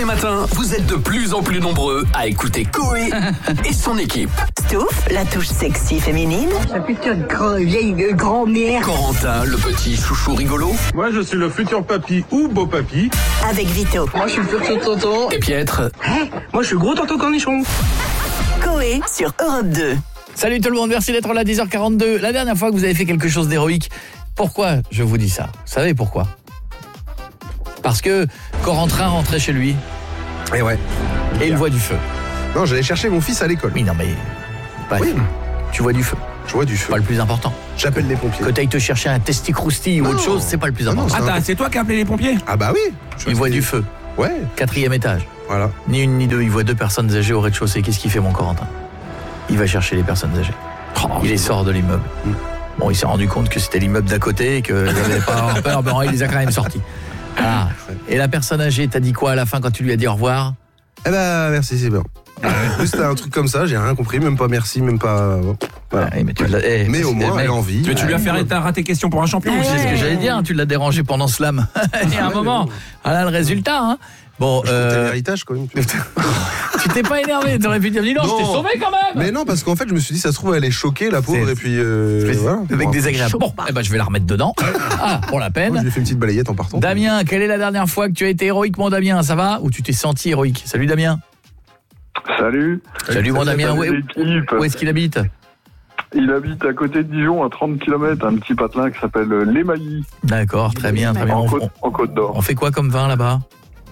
matin, vous êtes de plus en plus nombreux à écouter Coé et son équipe. Stouff, la touche sexy féminine. Ça putain de vieille grand-mère. Corentin, le petit chouchou rigolo. Moi, je suis le futur papy ou beau papy. Avec Vito. Moi, je suis le futur tonton. Et Pietre. Moi, je suis le gros tonton cornichon. Coé sur Europe 2. Salut tout le monde, merci d'être là, 10h42. La dernière fois que vous avez fait quelque chose d'héroïque, pourquoi je vous dis ça? Vous savez pourquoi? Parce que Corentin rentrait chez lui Et ouais. et il voit du feu. Non, j'allais chercher mon fils à l'école. Oui, non mais... Bref, Oui. tu vois du feu. Je vois du feu. Pas le plus important. J'appelle les pompiers. Que t'ailles te chercher un testi-croustille ou Non. autre chose, c'est pas le plus Non, non, important. c'est Attends, c'est toi qui as appelé les pompiers? Ah bah oui. Il voit du feu. Ouais, 4e étage. voilà. Ni une ni deux, il voit 2 personnes âgées au rez-de-chaussée. Qu'est-ce qu'il fait mon Corentin? Il va chercher les personnes âgées. Il les sort de l'immeuble. Bon, il s'est rendu compte que c'était l'immeuble d'à côté et qu'il n'avait pas à avoir peur, mais il les a quand même sortis. Voilà. Et la personne âgée t'a dit quoi à la fin quand tu lui as dit au revoir? Eh ben, merci, c'est bien. Juste un truc comme ça, j'ai rien compris, même pas merci, même pas... bon, voilà. Ah, mais tu l'as- Mais au moins, elle a envie. Tu lui as fait rater question pour un champion aussi. C'est ce que j'allais dire, hein, tu l'as dérangé pendant Slam. Il y a un moment, voilà le résultat. Hein. Bon, T'as l'héritage quand même. tu t'es pas énervé, t'aurais pu dire, dis non, je t'ai Non. sauvé quand même. Mais non, parce qu'en fait, je me suis dit, ça se trouve, elle est choquée, la pauvre, C'est- et puis... voilà. Avec Bon. désagréable. Bon, eh ben, je vais la remettre dedans. Ah, pour la Moi, je peine. lui ai fait une petite balayette en partant. Damien, quelle est la dernière fois que tu as été héroïque, mon Damien? Ça va? Ou tu t'es senti héroïque? Salut Damien. Salut. Salut mon Damien. Salut l'équipe. Où est-ce qu'il habite? Il habite à côté de Dijon, à 30 km, un petit patelin qui s'appelle l'Émailly, D'accord, très bien, très bien. en Côte d'Or. On fait quoi comme vin là-bas?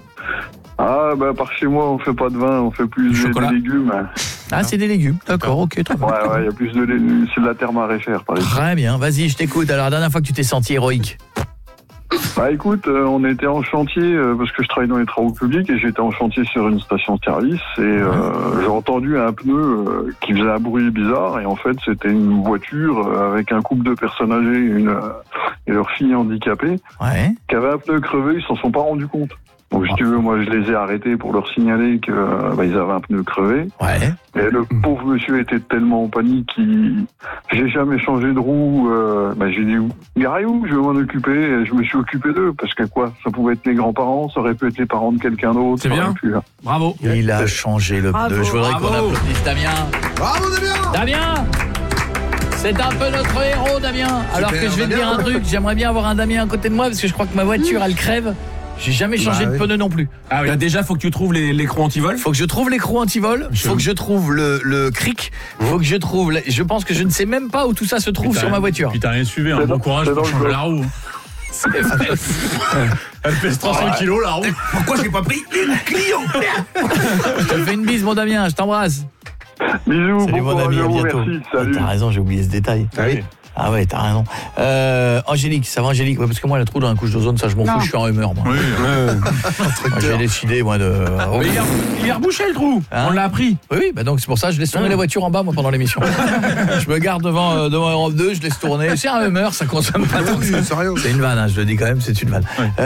Ah, bah, par chez moi, on fait pas de vin, on fait plus Du chocolat. des légumes. Ah, c'est des légumes. D'accord, ok, très bien. Ouais, il y a plus de légumes. C'est de la terre maraîchère, par exemple. Très bien, vas-y, je t'écoute. Alors, la dernière fois que tu t'es senti héroïque? Bah, écoute, on était en chantier, parce que je travaille dans les travaux publics, et j'étais en chantier sur une station-service, et j'ai entendu un pneu qui faisait un bruit bizarre, et en fait, c'était une voiture avec un couple de personnes âgées et leur fille handicapée, Ouais. qui avait un pneu crevé, ils s'en sont pas rendus compte. Donc, si tu veux, moi, je les ai arrêtés pour leur signaler que ils avaient un pneu crevé. Ouais. Et le pauvre monsieur était tellement en panique j'ai jamais changé de roue. J'ai dit, garez où, je vais m'en occuper. Et je me suis occupé d'eux, parce que quoi, ça pouvait être les grands-parents, ça aurait pu être les parents de quelqu'un d'autre. C'est ça bien. aurait pu, Bravo. Il a changé le pneu. Je voudrais qu'on Bravo. applaudisse Damien. Bravo, Damien. Damien, c'est un peu notre héros, Damien. Alors que je vais te dire un truc, j'aimerais bien avoir un Damien à côté de moi, parce que je crois que ma voiture, elle crève. J'ai jamais changé Bah de oui. pneu non plus. Ah oui. Déjà, faut que tu trouves l'écran anti-vol. Faut que je trouve l'écrou anti-vol, faut que je trouve le cric, faut que je trouve... Je pense que je ne sais même pas où tout ça se trouve sur ma voiture. Puis t'as rien suivi, un C'est bon dans- courage c'est pour dans le changer bloc. la roue. C'est vrai. Elle pèse 300 kilos la roue. Pourquoi je l'ai pas pris une client? Je te fais une bise, mon Damien, je t'embrasse. Bisous, Salut bon mon courage ami, à à vous, bientôt. merci, Ah, salut. t'as raison, j'ai oublié ce détail. Ah oui. Ah ouais, t'as raison. Angélique, ça va Angélique? Ouais, parce que moi, la trou dans la couche d'ozone, ça je m'en fous, je suis en humeur, moi. Moi, j'ai décidé, moi, de... Mais il est rebouché le trou. Hein? On l'a appris. Oui, bah donc c'est pour ça, je laisse tourner la voiture en bas, moi, pendant l'émission. Je me garde devant Europe 2, je laisse tourner. C'est un humeur, ça consomme pas tant que ça. C'est rien. C'est une vanne, hein, je le dis quand même, c'est une vanne.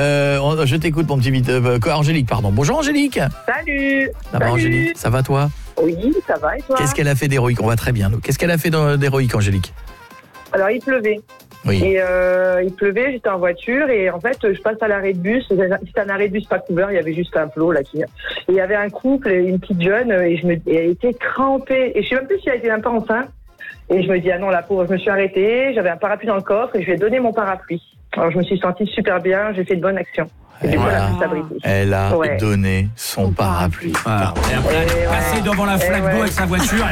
Je t'écoute, mon petit vite. Angélique, pardon. Bonjour Angélique. Salut. Ça va Angélique? Ça va toi? Oui, ça va et toi? Qu'est-ce qu'elle a fait d'héroïque? On va très bien, nous. Qu'est-ce qu'elle a fait d'héroïque, Angélique? Alors, il pleuvait. Oui. Et il pleuvait, j'étais en voiture et en fait, je passe à l'arrêt de bus. C'était un arrêt de bus pas couvert, il y avait juste un plot là. Et il y avait un couple, une petite jeune, et elle était trempée. Et je sais même plus si elle était même pas enceinte. Et je me dis, ah non, la pauvre, je me suis arrêtée, j'avais un parapluie dans le coffre et je lui ai donné mon parapluie. Alors, je me suis sentie super bien, j'ai fait de bonnes actions. Et J'ai voilà. la responsabilité. Elle a Ouais. donné son parapluie. Ah. Et après, Et passer ouais. devant la flaque Et ouais. d'eau avec sa voiture.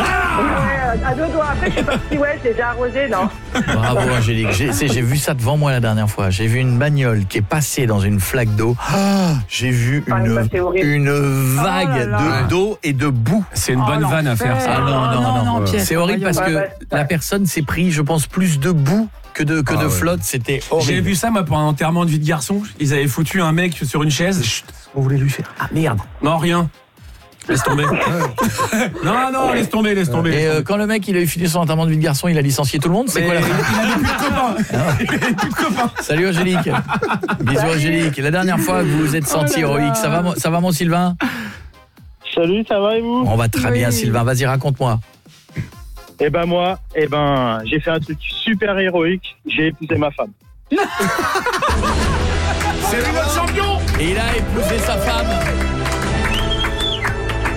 Ouais, à 2 doigts. Après, je suis partie, ouais, je l'ai déjà arrosé, non? Bravo Angélique. J'ai vu ça devant moi la dernière fois. J'ai vu une bagnole qui est passée dans une flaque d'eau. J'ai vu Ah, ça, c'est horrible. une vague Oh là là. d'eau et de boue. C'est une bonne vanne à faire, ça. Ah non, Pierre, c'est horrible parce que ouais. la personne s'est pris, je pense, plus de boue que de ouais. flotte. C'était horrible. J'ai vu ça, moi, pour un enterrement de vie de garçon. Ils avaient foutu un mec sur une chaise. Chut. On voulait lui faire. Ah merde. Non, rien. Laisse tomber. non, laisse tomber. Et quand le mec il a eu fini son enterrement de vie de garçon, il a licencié tout le monde. C'est quoi la fin? Il avait plus de copains. Salut Angélique. Bisous Angélique. La dernière fois que vous vous êtes senti héroïque, ça va mon Sylvain? Salut, ça va et vous? On va très bien Sylvain, vas-y raconte-moi. Eh ben moi, j'ai fait un truc super héroïque, j'ai épousé ma femme. C'est lui notre champion. Et il a épousé sa femme.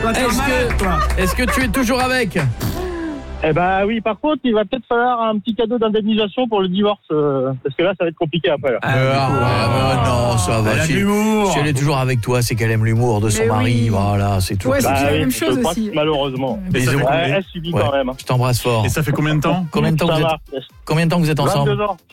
Toi, t'es un malade, toi. Est-ce que tu es toujours avec? Eh ben oui, par contre, il va peut-être falloir un petit cadeau d'indemnisation pour le divorce, parce que là, ça va être compliqué après. Là. Non, ça va. Elle a de l'humour. Si elle est toujours avec toi, c'est qu'elle aime l'humour de son Mais mari. oui. Voilà, c'est tout. Ouais, c'est la même je chose crois, aussi. malheureusement. Et ça fait combien Elle subit Ouais. quand même. Je t'embrasse fort. Et ça fait combien de temps? Combien de temps Ça vous va. êtes, combien de temps vous êtes ensemble? 22 ans.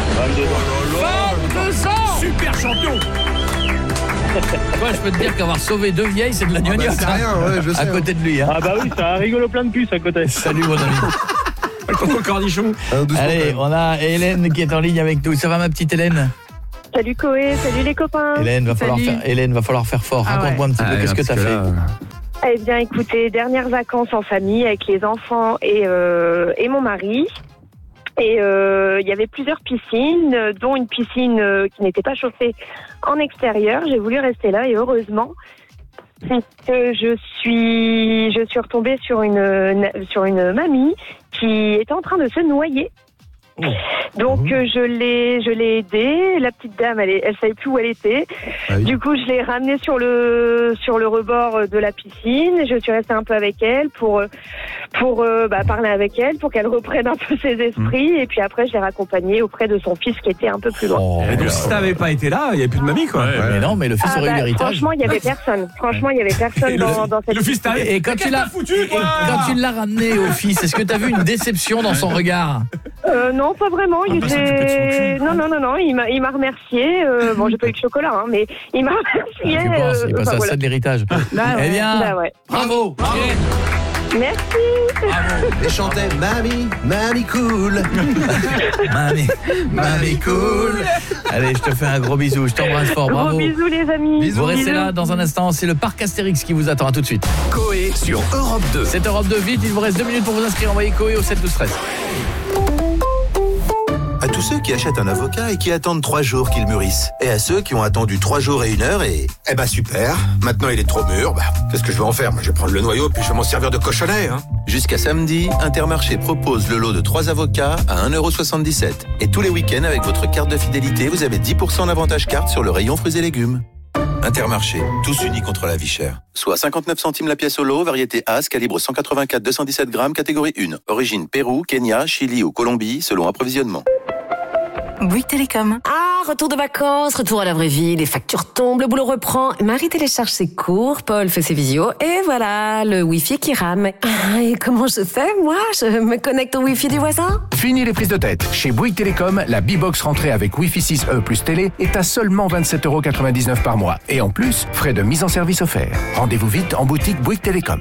22 ans. Super champion. Toi, je peux te dire qu'avoir sauvé deux vieilles, c'est de la gnognotte. c'est rien, ouais, je sais. À côté de lui. Hein. Ah bah oui, ça rigole plein de puces à côté. Salut, mon ami. Coco Cornichon. Allez, on a Hélène qui est en ligne avec nous. Ça va, ma petite Hélène? Salut Koé, salut les copains. Hélène, va falloir faire fort. Raconte-moi un petit peu, qu'est-ce que t'as fait? Eh bien, écoutez, dernières vacances en famille avec les enfants et mon mari. Et il y avait plusieurs piscines, dont une piscine qui n'était pas chauffée en extérieur. J'ai voulu rester là et heureusement, que je suis retombée sur une mamie qui était en train de se noyer. Donc je l'ai aidée. La petite dame, elle savait plus où elle était. Ah oui. Du coup, je l'ai ramenée sur le rebord de la piscine. Je suis restée un peu avec elle pour parler avec elle, pour qu'elle reprenne un peu ses esprits. Et puis après, je l'ai raccompagnée auprès de son fils qui était un peu plus loin. Et donc, si t'avais pas été là, il n'y avait plus de mamie, quoi. Mais non, mais le fils aurait eu l'héritage. Franchement, il y avait personne. Et dans cette le fils t'arrive. Et quand tu l'as foutu, toi. Quand tu l'as ramené au fils, est-ce que t'as vu une déception dans son regard? Non, pas vraiment. bah, s'occuper de son cul. Non. Il m'a remercié. Bon, j'ai pas eu de chocolat, hein, mais il m'a remercié. Tu penses, il passe à ça de l'héritage. Eh bien, Bah ouais. bravo. Merci. Et chantait Mamie cool. Mamie cool. Allez, je te fais un gros bisou, je t'embrasse fort, bravo. Gros bisous les amis. Vous restez là dans un instant, c'est le parc Astérix qui vous attend, à tout de suite. Coé sur Europe 2. C'est Europe 2, vite, il vous reste 2 minutes pour vous inscrire, envoyez Coé au 7-12-13. À tous ceux qui achètent un avocat et qui attendent 3 jours qu'il mûrisse. Et à ceux qui ont attendu 3 jours et 1 heure et... Eh ben super, maintenant il est trop mûr, qu'est-ce que je vais en faire? Moi, je vais prendre le noyau puis je vais m'en servir de cochonnet. Jusqu'à samedi, Intermarché propose le lot de 3 avocats à 1,77 €. Et tous les week-ends, avec votre carte de fidélité, vous avez 10% d'avantage carte sur le rayon fruits et légumes. Intermarché, tous unis contre la vie chère. Soit 59 centimes la pièce au lot, variété As, calibre 184-217 grammes, catégorie 1. Origine Pérou, Kenya, Chili ou Colombie, selon approvisionnement. Bouygues Télécom. Ah, retour de vacances, retour à la vraie vie, les factures tombent, le boulot reprend. Marie télécharge ses cours, Paul fait ses visios, et voilà, le Wi-Fi qui rame. Ah, et comment je fais, moi? Je me connecte au Wi-Fi du voisin? Fini les prises de tête. Chez Bouygues Télécom, la B-Box rentrée avec Wi-Fi 6E plus télé est à seulement 27,99 € par mois. Et en plus, frais de mise en service offerts. Rendez-vous vite en boutique Bouygues Télécom.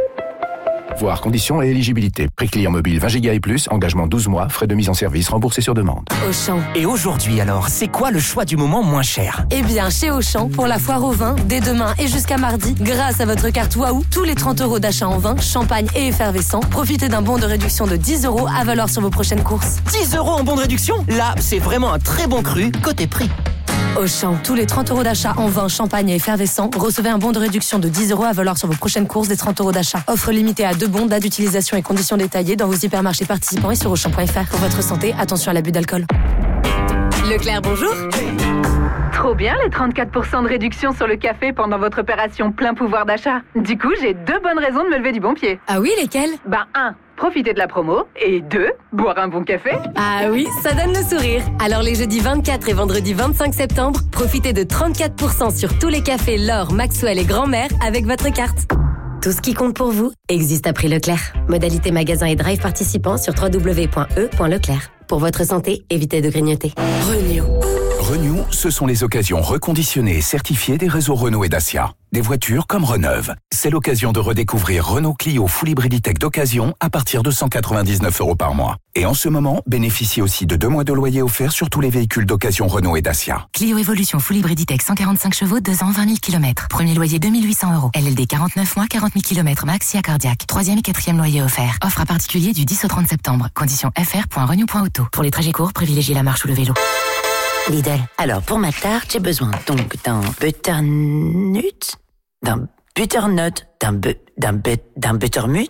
Voir conditions et éligibilité. Prix client mobile 20 Go et plus, engagement 12 mois, frais de mise en service remboursés sur demande. Auchan. Et aujourd'hui alors, c'est quoi le choix du moment moins cher? Eh bien, chez Auchan, pour la foire au vin, dès demain et jusqu'à mardi, grâce à votre carte Waouh, tous les 30 € d'achat en vin, champagne et effervescent, profitez d'un bon de réduction de 10 € à valoir sur vos prochaines courses. 10 € en bon de réduction? Là, c'est vraiment un très bon cru côté prix. Auchan, tous les 30 € d'achat en vin, champagne et effervescent, recevez un bon de réduction de 10 € à valoir sur vos prochaines courses des 30 € d'achat. Offre limitée à 2 bons, date d'utilisation et conditions détaillées dans vos hypermarchés participants et sur Auchan.fr. Pour votre santé, attention à l'abus d'alcool. Leclerc, bonjour. Trop bien les 34% de réduction sur le café pendant votre opération plein pouvoir d'achat. Du coup, j'ai 2 bonnes raisons de me lever du bon pied. Ah oui, lesquelles? 1. Profiter de la promo. Et 2. Boire un bon café. Ah oui, ça donne le sourire. Alors les jeudis 24 et vendredi 25 septembre, profitez de 34% sur tous les cafés L'Or, Maxwell et Grand-Mère avec votre carte. Tout ce qui compte pour vous existe à prix Leclerc. Modalité magasin et drive participants sur www.e.leclerc. Pour votre santé, évitez de grignoter. Renew, ce sont les occasions reconditionnées et certifiées des réseaux Renault et Dacia. Des voitures comme Reneuve. C'est l'occasion de redécouvrir Renault Clio Full Hybrid Tech d'occasion à partir de 199 € par mois. Et en ce moment, bénéficiez aussi de 2 mois de loyer offert sur tous les véhicules d'occasion Renault et Dacia. Clio Evolution Full Hybrid Tech 145 chevaux, 2 ans, 20 000 km. Premier loyer 2 800 €. LLD 49 mois, 40 000 km max, IA cardiaque. 3e et 4e loyer offert. Offre à particulier du 10 au 30 septembre. Conditions fr.renew.auto. Pour les trajets courts, privilégiez la marche ou le vélo. Lidl. Alors, pour ma tarte, j'ai besoin donc d'un butternut, d'un butternut, d'un buttermut,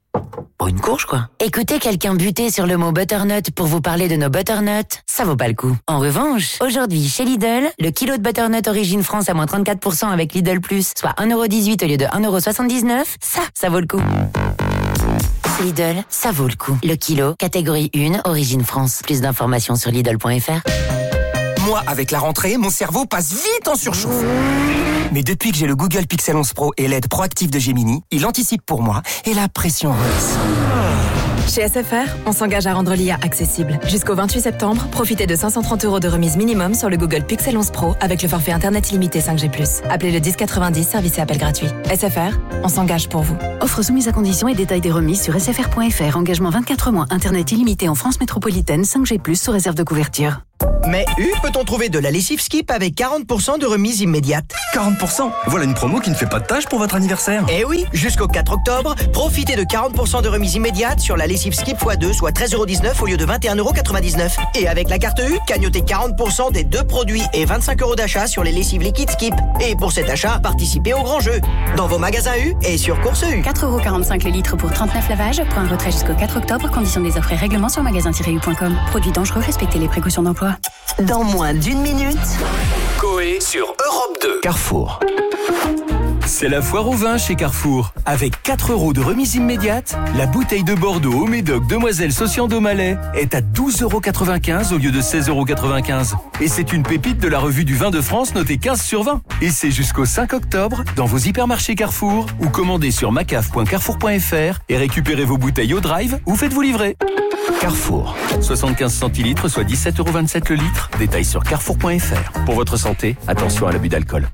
Pour une courge, quoi. Écoutez quelqu'un buter sur le mot butternut pour vous parler de nos butternuts, ça vaut pas le coup. En revanche, aujourd'hui, chez Lidl, le kilo de butternut Origine France à moins 34% avec Lidl Plus, soit 1,18€ au lieu de 1,79€, ça vaut le coup. Lidl, ça vaut le coup. Le kilo, catégorie 1, Origine France. Plus d'informations sur Lidl.fr. Moi, avec la rentrée, mon cerveau passe vite en surchauffe. Mais depuis que j'ai le Google Pixel 11 Pro et l'aide proactive de Gemini, il anticipe pour moi et la pression redescend. Chez SFR, on s'engage à rendre l'IA accessible. Jusqu'au 28 septembre, profitez de 530€ de remise minimum sur le Google Pixel 11 Pro avec le forfait Internet illimité 5G+. Appelez le 1090, service et appel gratuit. SFR, on s'engage pour vous. Offre soumise à conditions et détails des remises sur sfr.fr. Engagement 24 mois. Internet illimité en France métropolitaine 5G+, sous réserve de couverture. Mais peut-on trouver de la lessive Skip avec 40% de remise immédiate? 40%? Voilà une promo qui ne fait pas de tâche pour votre anniversaire. Eh oui, jusqu'au 4 octobre, profitez de 40% de remise immédiate sur la lessive Skip x2, soit 13,19€ au lieu de 21,99€. Et avec la carte U, cagnotez 40% des 2 produits et 25€ d'achat sur les lessives liquides Skip. Et pour cet achat, participez au grand jeu. Dans vos magasins U et sur Course U. 4,45€ le litre pour 39 lavages. Pour un retrait jusqu'au 4 octobre, conditions des offres et règlements sur magasin-u.com. Produits dangereux, respectez les précautions d'emploi. Dans moins d'une minute, Coé sur Europe 2. Carrefour. C'est la foire au vin chez Carrefour. Avec 4€ de remise immédiate, la bouteille de Bordeaux au Médoc Demoiselle Sociando Malais est à 12,95€ au lieu de 16,95€. Et c'est une pépite de la revue du vin de France notée 15 sur 20. Et c'est jusqu'au 5 octobre dans vos hypermarchés Carrefour ou commandez sur macaf.carrefour.fr et récupérez vos bouteilles au drive ou faites-vous livrer. Carrefour. 75 centilitres, soit 17,27€ le litre. Détails sur carrefour.fr. Pour votre santé, attention à l'abus d'alcool.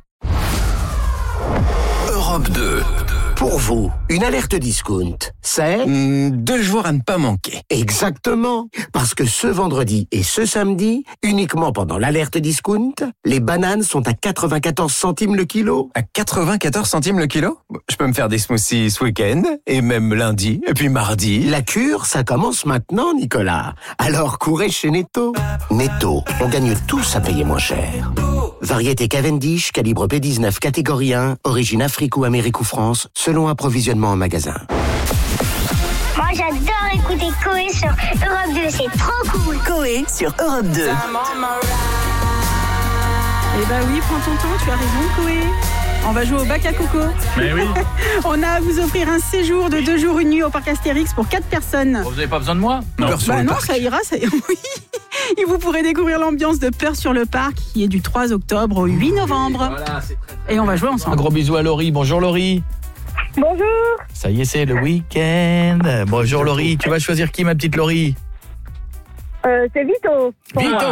Europe 2. Pour vous, une alerte discount, c'est 2 jours à ne pas manquer. Exactement. Parce que ce vendredi et ce samedi, uniquement pendant l'alerte discount, les bananes sont à 94 centimes le kilo. À 94 centimes le kilo? Je peux me faire des smoothies ce week-end, et même lundi, et puis mardi. La cure, ça commence maintenant, Nicolas. Alors courez chez Netto. Netto, on gagne tous à payer moins cher. Variété Cavendish, calibre P19, catégorie 1, origine Afrique ou Amérique ou France, selon approvisionnement en magasin. Moi, j'adore écouter Coé sur Europe 2, c'est trop cool. Coé sur Europe 2. Eh bah oui, prends ton temps, tu as raison, Coé. On va jouer au bac à coco. Mais oui. On a à vous offrir un séjour de 2 jours 1 nuit au parc Astérix pour 4 personnes. Vous n'avez pas besoin de moi? Non, Non, ça ira. Oui. Et vous pourrez découvrir l'ambiance de Peur sur le parc qui est du 3 octobre au 8 novembre. Voilà, c'est très... Et on va jouer ensemble. Un gros bisou à Laurie. Bonjour Laurie. Bonjour. Ça y est, c'est le week-end. Bonjour Laurie. Tu vas choisir qui, ma petite Laurie? C'est Vito. Vito.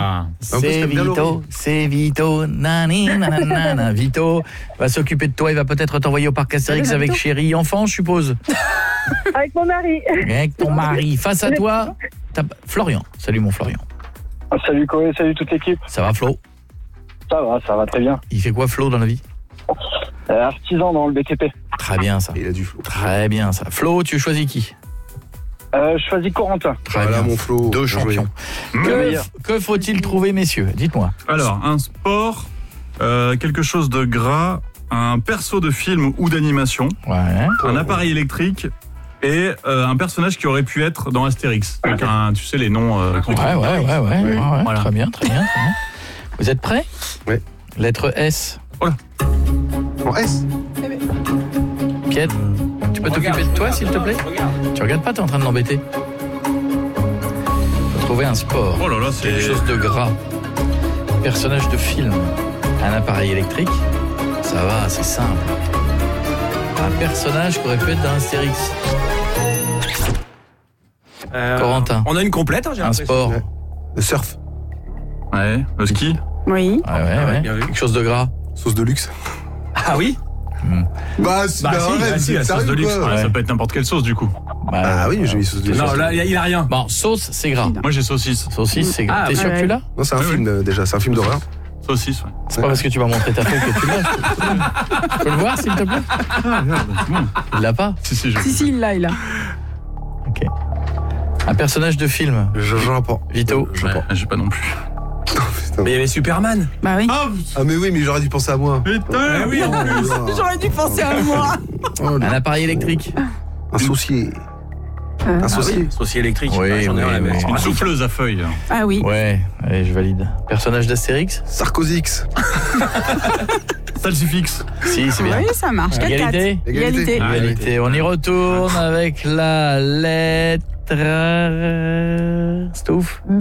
C'est Vito. Nani, nanana. Vito va s'occuper de toi. Il va peut-être t'envoyer au parc Astérix avec chéri enfant, je suppose. Avec mon mari. Avec ton mari. Face à toi, Florian. Salut mon Florian. Salut Coé, salut toute l'équipe. Ça va Flo? Ça va très bien. Il fait quoi Flo dans la vie? Artisan dans le BTP. Très bien ça. Il a du Flo. Très bien ça. Flo, tu choisis qui? Je choisis Corentin. Très bien. Mon Flo. 2 champions. Que faut-il trouver, messieurs? Dites-moi. Alors, un sport, quelque chose de gras, un perso de film ou d'animation, un appareil électrique et un personnage qui aurait pu être dans Astérix. Donc tu sais, les noms... Ouais. Voilà. Très bien. Vous êtes prêts? Oui. Lettre S. Voilà. En S. Piet, tu peux t'occuper de toi, s'il te plaît? Tu regardes pas, t'es en train de l'embêter. Faut trouver un sport. Oh là là, c'est... quelque chose de gras. Personnage de film. Un appareil électrique. Ça va, c'est simple. Un personnage qui aurait pu être dans Astérix. Corentin. On a une complète, j'ai un sport. Le surf. Ouais, le ski. Oui. Ouais. Quelque chose de gras. Sauce de luxe. Ah oui. Bah si, la sauce de luxe. Ouais. Ça peut être n'importe quelle sauce du coup. Ah oui, j'ai mis sauce de luxe. Non, là, il a rien. Bon, sauce, c'est gras. Moi j'ai saucisse. Saucisse, c'est gras. T'es sûr que tu l'as? Non, c'est un film déjà, c'est un film d'horreur. Saucisse, ouais. C'est pas parce que tu m'as montré ta feuille que tu l'as. Tu peux le voir, s'il te plaît? Il l'a pas? Si, il l'a. Ok. Un personnage de film. J'en pas. Vito. J'ai pas non plus. Mais il y avait Superman. Bah oui. Ah mais oui, mais j'aurais dû penser à moi. Putain, oui, en plus. J'aurais dû penser à moi. Un appareil électrique. Un saucier. Un saucier. Saucier électrique. Oui, J'en ai un à la maison. Une souffleuse à feuilles. Ah oui. Ouais, allez, je valide. Personnage d'Astérix? Sarkozix. Salsifix. Si, c'est bien. Oui, ça marche. 4-4. Égalité? Égalité. Égalité. On y retourne avec la lettre... Stouff? B.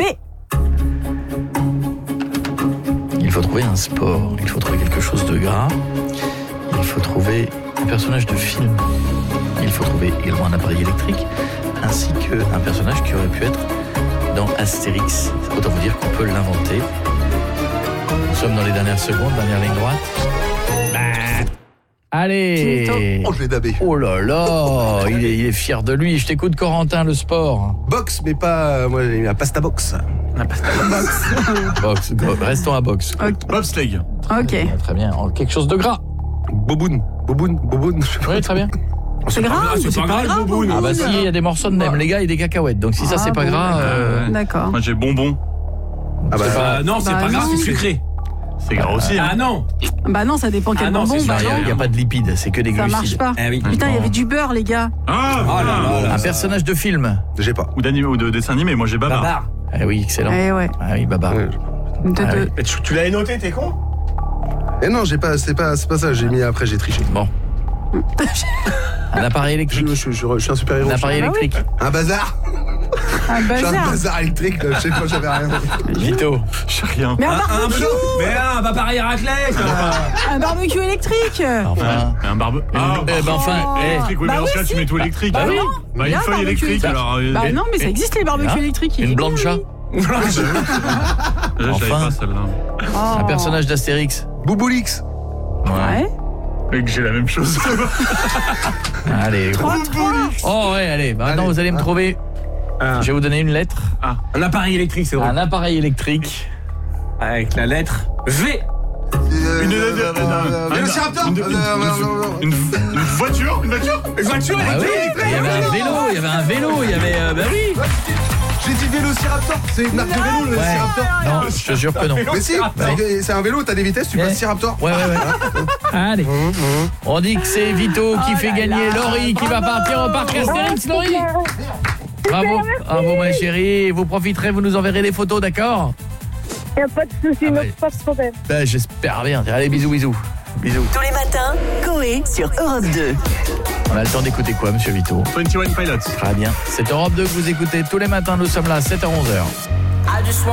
Il faut trouver un sport, il faut trouver quelque chose de gras, il faut trouver un personnage de film, il faut trouver également un appareil électrique, ainsi qu'un personnage qui aurait pu être dans Astérix. Autant vous dire qu'on peut l'inventer. Nous sommes dans les dernières secondes, dernière ligne droite. Allez. Oh, je l'ai dabé. Oh là là, il est fier de lui. Je t'écoute, Corentin, le sport. Boxe, mais pas... moi, j'ai la pasta boxe. Boxe, restons à boxe. Okay. Bobsleigh. Ok. Très bien, quelque chose de gras. Boboun. Oui, très bien. C'est gras, c'est pas grave, Boboun. Ah bah si, il y a des morceaux de nem, les gars, et des cacahuètes. Donc si ça c'est pas gras... D'accord. Moi j'ai bonbon. Ah bah, Non, c'est pas grave, c'est sucré. C'est gras aussi. Ah non. Bah non, ça dépend quel non, bonbon. c'est Bah sûr, non. Il n'y a pas de lipides, c'est que des Ça glucides. marche pas. Eh oui. Putain, il y avait du beurre, les gars. Ah, Oh là là. Un personnage de film. j'ai pas. ou de dessin animé, moi j'ai Babar. Babar. Ah oui, excellent. Eh ouais. Ah oui, Babar. Ouais. Ah oui. Mais tu l'avais noté, t'es con? Eh non, j'ai pas, c'est pas ça, j'ai mis après, j'ai triché. Bon. Un appareil électrique. Je suis un super héros. Un appareil électrique. Un bazar. Un Je suis un bazar. bazar électrique, je sais pas, j'avais rien. Vito. Je sais rien. Mais un barbecue. Mais bah pareil raclette. Un barbecue électrique. Enfin. Un barbe. Ah, électrique, oui, Bah mais dans oui, ce cas, si. tu mets tout électrique. Bah oui. Bah, Il y a une un feuille barbecue électrique, électrique. alors. Bah non, mais ça existe les barbecues Hein électriques. Une blanche chat. Je savais Enfin. pas celle-là. Un personnage d'Astérix. Bouboulix. Ouais. Et que j'ai la même chose. Allez. 3-3. Oh ouais, allez. Maintenant vous allez me trouver. Je vais vous donner une lettre. Un appareil électrique, c'est drôle. Un appareil électrique. Avec la lettre V. Une voiture. Une voiture. Une voiture Ah oui, électrique. il y avait un vélo, il y avait bah oui. J'ai dit Vélociraptor, c'est une marque de vélo, le Ciraptor. Non, je te jure que non. Mais si, c'est un vélo, t'as des vitesses, tu passes Ciraptor. Ouais. Allez. On dit que c'est Vito qui fait gagner Laurie qui va partir au parc Astérix, Laurie. Bravo ma chérie. Vous profiterez, vous nous enverrez des photos, d'accord? Il n'y a pas de souci, pas de problème. Ben, j'espère bien. Allez, bisous. Bisous. Tous les matins, Coé sur Europe 2. On a le temps d'écouter quoi, monsieur Vito? 21 Pilots. Très bien. C'est Europe 2 que vous écoutez tous les matins. Nous sommes là, 7h-11h.